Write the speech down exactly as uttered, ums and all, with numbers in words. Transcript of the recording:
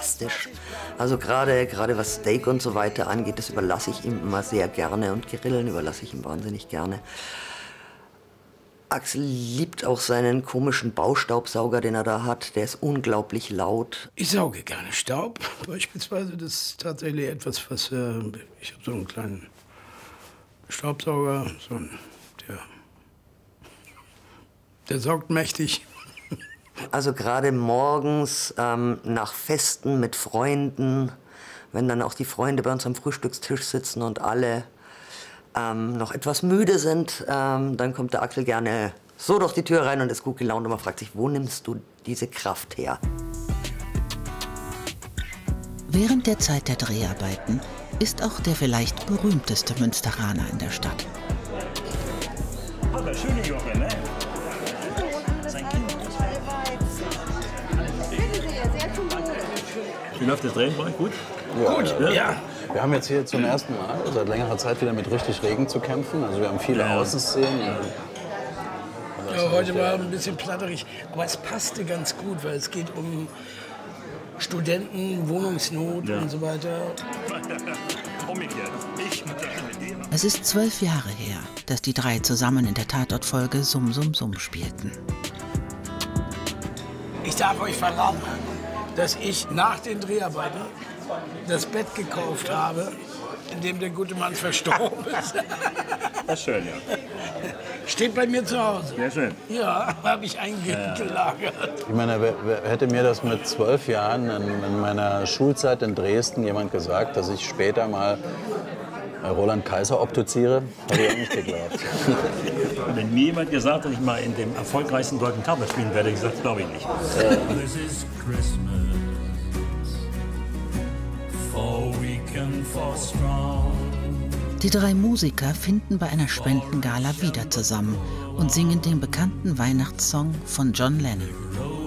fantastisch. Also gerade gerade was Steak und so weiter angeht, das überlasse ich ihm immer sehr gerne und Grillen überlasse ich ihm wahnsinnig gerne. Axel liebt auch seinen komischen Baustaubsauger, den er da hat. Der ist unglaublich laut. Ich sauge gerne Staub, beispielsweise. Das ist tatsächlich etwas, was äh, ich habe so einen kleinen Staubsauger, so ein, der, der saugt mächtig. Also gerade morgens ähm, nach Festen mit Freunden, wenn dann auch die Freunde bei uns am Frühstückstisch sitzen und alle ähm, noch etwas müde sind, ähm, dann kommt der Axel gerne so durch die Tür rein und ist gut gelaunt und man fragt sich, wo nimmst du diese Kraft her? Während der Zeit der Dreharbeiten ist auch der vielleicht berühmteste Münsteraner in der Stadt. Aber schöne Joche, ne? Wie läuft das Drehen bei euch? Gut? Ja, gut, ja. ja. Wir haben jetzt hier zum ersten Mal seit längerer Zeit wieder mit richtig Regen zu kämpfen. Also wir haben viele Ja. Außenszenen. Ja, heute war ein bisschen platterig, aber es passte ganz gut, weil es geht um Studenten, Wohnungsnot Ja. und so weiter. Es ist zwölf Jahre her, dass die drei zusammen in der Tatortfolge Summ Summ Summ spielten. Ich darf euch verraten, dass ich nach den Dreharbeiten das Bett gekauft habe, in dem der gute Mann verstorben ist. Das ist schön, ja. Steht bei mir zu Hause. Sehr schön. Ja, habe ich eingelagert. Ich meine, wer, wer hätte mir das mit zwölf Jahren in, in meiner Schulzeit in Dresden jemand gesagt, dass ich später mal Roland Kaiser obduziere? Habe ich auch nicht geglaubt. Wenn mir jemand gesagt hat, dass ich mal in dem erfolgreichsten deutschen Theater spielen werde, hätte ich gesagt, glaube ich nicht. This is Christmas for weak and for strong. Die drei Musiker finden bei einer Spendengala wieder zusammen und singen den bekannten Weihnachtssong von John Lennon.